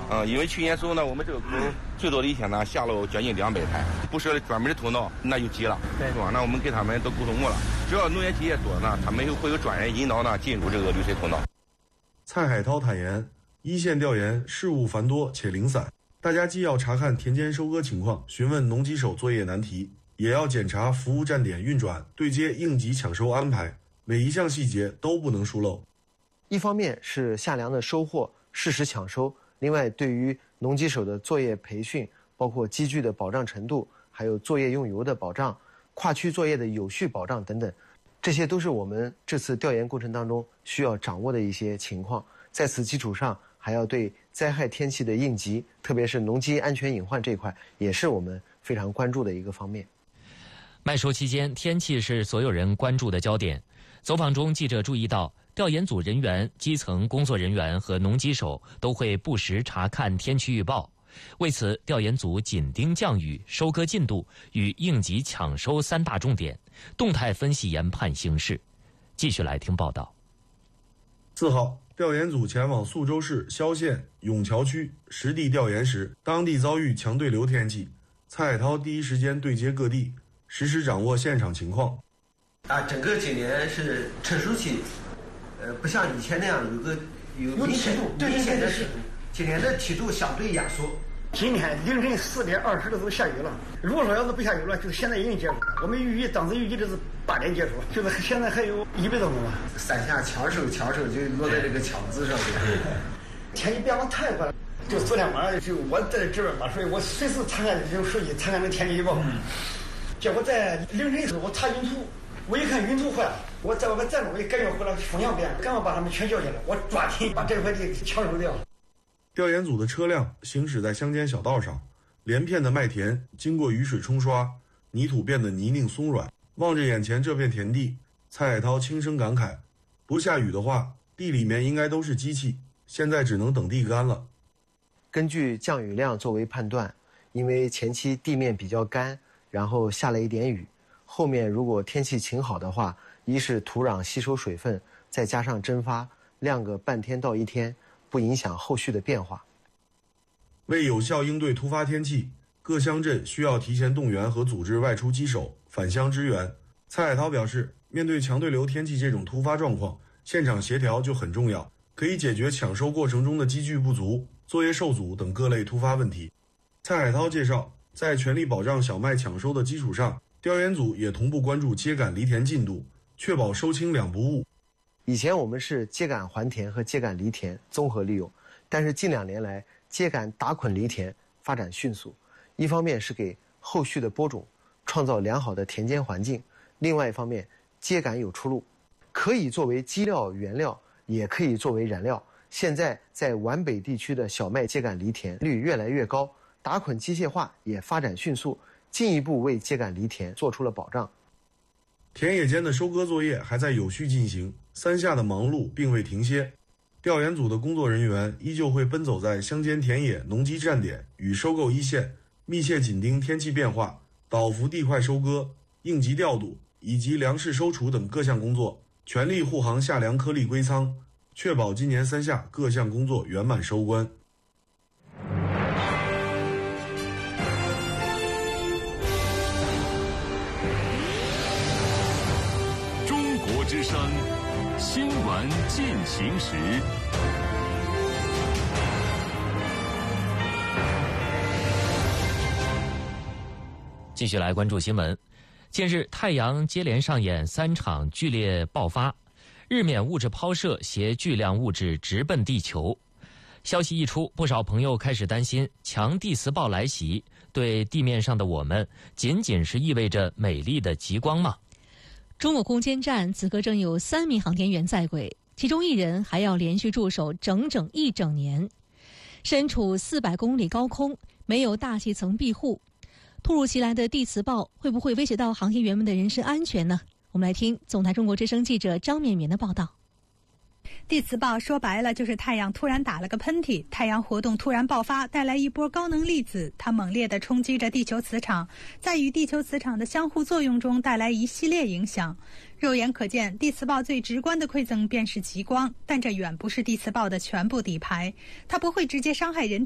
因为去年时候呢，我们这个口最多的一天呢下了将近200台，不是专门的头脑那就急了，对吧？那我们给他们都沟通过了，只要农业企业做呢，他们会有专人引导呢进入这个绿水头脑。 蔡海涛坦言，一线调研事务繁多且零散，大家既要查看田间收割情况，询问农机手作业难题，也要检查服务站点运转、对接应急抢收安排，每一项细节都不能疏漏。 一方面是夏粮的收获适时抢收，另外对于农机手的作业培训，包括机具的保障程度，还有作业用油的保障、跨区作业的有序保障等等，这些都是我们这次调研过程当中需要掌握的一些情况。在此基础上，还要对灾害天气的应急，特别是农机安全隐患这一块，也是我们非常关注的一个方面。 麦收期间，天气是所有人关注的焦点。走访中，记者注意到，调研组人员、基层工作人员和农机手都会不时查看天气预报。为此，调研组紧盯降雨、收割进度与应急抢收3大重点，动态分析研判形势。继续来听报道。 4号，调研组前往宿州市萧县永桥区实地调研时，当地遭遇强对流天气，蔡海涛第一时间对接各地，实时掌握现场情况。 整个今年是成熟期，不像以前那样有明显的是，今年的梯度相对压缩。 今天凌晨4点20的都下雨了。如果说要是不下雨了，就是现在已经结束了。我们当时预计的是8点结束，就是现在还有100多分钟吧。 3下抢手就落在这个抢字上面。 天气变化太快了，就昨天晚上就我在这边嘛，所以我随时查看这个手机，查看这天气预报。结果在凌晨时我查云图。我一看云图坏了，我在外面站着，我就赶紧回来风向变，赶快把他们全叫进来，我抓紧把这块地抢收掉。 调研组的车辆行驶在乡间小道上，连片的麦田经过雨水冲刷，泥土变得泥泞松软。望着眼前这片田地，蔡海涛轻声感慨：不下雨的话，地里面应该都是机器，现在只能等地干了。 根据降雨量作为判断，因为前期地面比较干，然后下了一点雨，后面如果天气晴好的话，一是土壤吸收水分，再加上蒸发，晾个半天到1天，不影响后续的变化。 为有效应对突发天气，各乡镇需要提前动员和组织外出机手返乡支援。蔡海涛表示，面对强对流天气这种突发状况，现场协调就很重要，可以解决抢收过程中的机具不足、作业受阻等各类突发问题。蔡海涛介绍，在全力保障小麦抢收的基础上，调研组也同步关注秸秆犁田进度，确保收青2不误。 以前我们是秸秆还田和秸秆犁田综合利用，但是近2年来，秸秆打捆犁田发展迅速。一方面是给后续的播种创造良好的田间环境，另外一方面，秸秆有出路，可以作为基料原料，也可以作为燃料。现在在皖北地区的小麦秸秆犁田率越来越高，打捆机械化也发展迅速，进一步为秸秆犁田做出了保障。 田野间的收割作业还在有序进行，3下的忙碌并未停歇。调研组的工作人员依旧会奔走在乡间田野、农机站点与收购一线，密切紧盯天气变化，倒伏地块收割、应急调度以及粮食收储等各项工作，全力护航夏粮颗粒归仓，确保今年3下各项工作圆满收官。 中国之声新闻进行时。 继续来关注新闻。近日，太阳接连上演3场剧烈爆发，日冕物质抛射携巨量物质直奔地球。消息一出，不少朋友开始担心强地磁暴来袭对地面上的我们仅仅是意味着美丽的极光吗？ 中国空间站此刻正有3名航天员在轨，其中1人还要连续驻守整整1整年。身处400公里高空，没有大气层庇护，突如其来的地磁暴会不会威胁到航天员们的人身安全呢？我们来听总台中国之声记者张绵绵的报道。 地磁暴说白了就是太阳突然打了个喷嚏，太阳活动突然爆发，带来一波高能粒子，它猛烈地冲击着地球磁场，在与地球磁场的相互作用中带来一系列影响。肉眼可见，地磁暴最直观的馈赠便是极光，但这远不是地磁暴的全部底牌。它不会直接伤害人